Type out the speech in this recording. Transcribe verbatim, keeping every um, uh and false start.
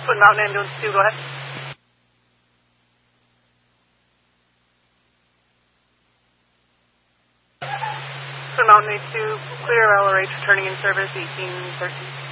Twin Mountain Ambulance two, go ahead. Twin Mountain A two, clear L R H, returning in service eighteen thirteen.